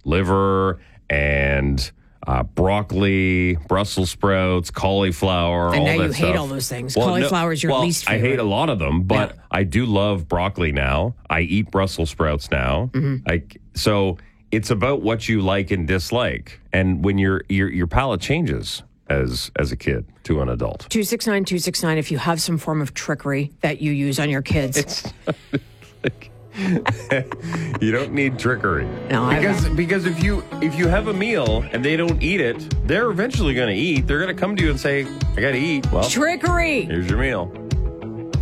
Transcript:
liver and broccoli, Brussels sprouts, cauliflower, And all now that you stuff. hate all those things. Cauliflower is your least favorite. I hate a lot of them, but Yeah. I do love broccoli now. I eat Brussels sprouts now. So it's about what you like and dislike. And when your palate changes as a kid to an adult. 269-269 if you have some form of trickery that you use on your kids. You don't need trickery. No, because if you have a meal and they don't eat it, they're eventually going to eat. They're going to come to you and say, "I got to eat." Well, Trickery. here's your meal.